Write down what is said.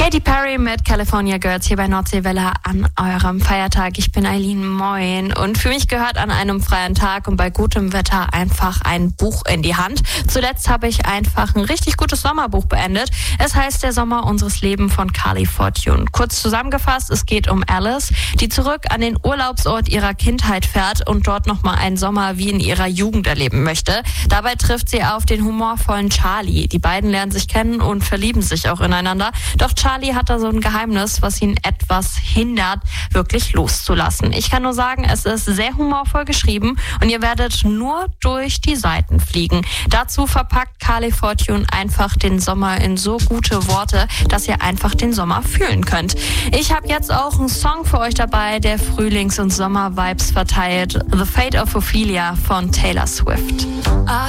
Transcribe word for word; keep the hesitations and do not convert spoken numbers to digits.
Katy Perry mit California Girls hier bei Nordseewelle an eurem Feiertag. Ich bin Eileen, moin. Und für mich gehört an einem freien Tag und bei gutem Wetter einfach ein Buch in die Hand. Zuletzt habe ich einfach ein richtig gutes Sommerbuch beendet. Es heißt Der Sommer unseres Lebens von Carly Fortune. Kurz zusammengefasst, es geht um Alice, die zurück an den Urlaubsort ihrer Kindheit fährt und dort nochmal einen Sommer wie in ihrer Jugend erleben möchte. Dabei trifft sie auf den humorvollen Charlie. Die beiden lernen sich kennen und verlieben sich auch ineinander. Doch Charlie hat da so ein Geheimnis, was ihn etwas hindert, wirklich loszulassen. Ich kann nur sagen, es ist sehr humorvoll geschrieben und ihr werdet nur durch die Seiten fliegen. Dazu verpackt Carly Fortune einfach den Sommer in so gute Worte, dass ihr einfach den Sommer fühlen könnt. Ich habe jetzt auch einen Song für euch dabei, der Frühlings- und Sommer-Vibes verteilt. The Fate of Ophelia von Taylor Swift.